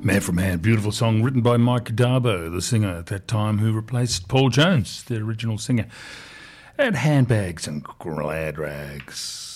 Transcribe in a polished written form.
Man from Man, beautiful song written by Mike Darbo, the singer at that time who replaced Paul Jones, the original singer. And Handbags and Glad Rags.